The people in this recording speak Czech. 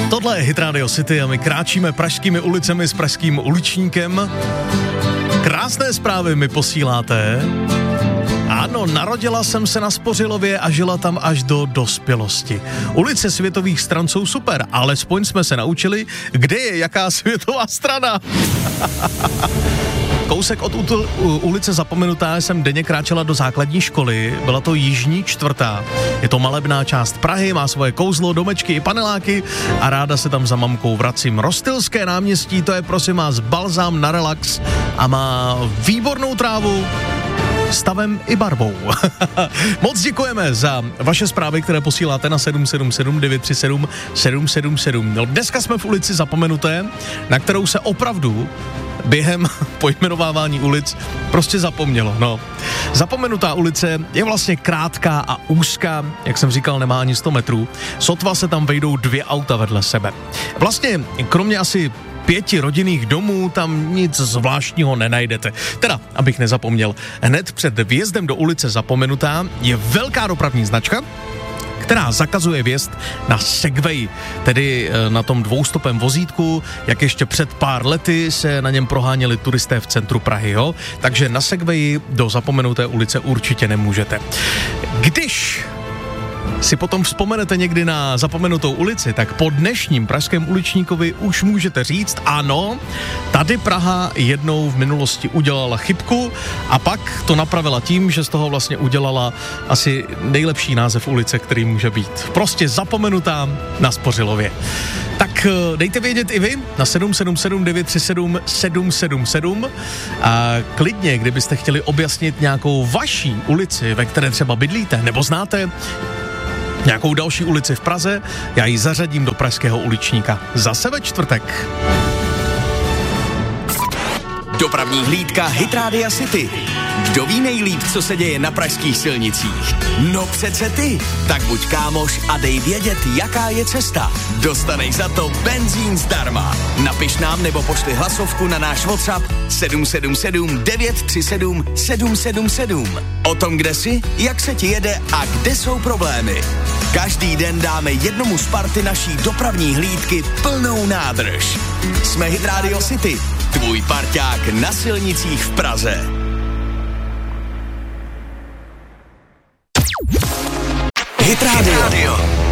Tohle je Hit Radio City a my kráčíme pražskými ulicemi s pražským uličníkem. Krásné zprávy mi posíláte. Ano, narodila jsem se na Spořilově a žila tam až do dospělosti. Ulice světových stran jsou super, alespoň jsme se naučili, kde je jaká světová strana. Kousek od ulice Zapomenutá jsem denně kráčela do základní školy, byla to Jižní čtvrtá. Je to malebná část Prahy, má svoje kouzlo, domečky i paneláky a ráda se tam za mamkou vracím. Rostylské náměstí, to je prosím vás balzám na relax a má výbornou trávu, stavem i barvou. Moc děkujeme za vaše zprávy, které posíláte na 777 937 777. No, dneska jsme v ulici Zapomenuté, na kterou se opravdu během pojmenovávání ulic prostě zapomnělo. No. Zapomenutá ulice je vlastně krátká a úzká, jak jsem říkal, nemá ani 100 metrů. Sotva se tam vejdou 2 auta vedle sebe. Vlastně kromě asi 5 rodinných domů tam nic zvláštního nenajdete. Teda, abych nezapomněl, hned před vjezdem do ulice Zapomenutá je velká dopravní značka, která zakazuje vjezd na Segway, tedy na tom dvoustopém vozítku, jak ještě před pár lety se na něm proháněli turisté v centru Prahy, jo? Takže na Segwayi do Zapomenuté ulice určitě nemůžete. Když si potom vzpomenete někdy na Zapomenutou ulici, tak po dnešním pražském uličníkovi už můžete říct, ano, tady Praha jednou v minulosti udělala chybku a pak to napravila tím, že z toho vlastně udělala asi nejlepší název ulice, který může být. Prostě Zapomenutá na Spořilově. Tak dejte vědět i vy na 777 937 777 a klidně, kdybyste chtěli objasnit nějakou vaší ulici, ve které třeba bydlíte nebo znáte nějakou další ulici v Praze, já ji zařadím do pražského uličníka zase ve čtvrtek. Dopravní hlídka Hit Radia City. Kdo ví nejlíp, co se děje na pražských silnicích? No přece ty. Tak buď kámoš a dej vědět, jaká je cesta. Dostaneš za to benzín zdarma. Napiš nám nebo pošli hlasovku na náš WhatsApp 777 937 777. O tom, kde jsi, jak se ti jede a kde jsou problémy. Každý den dáme jednomu z party naší dopravní hlídky plnou nádrž. Jsme Hit Radio City, tvůj parťák na silnicích v Praze. Hit Radio.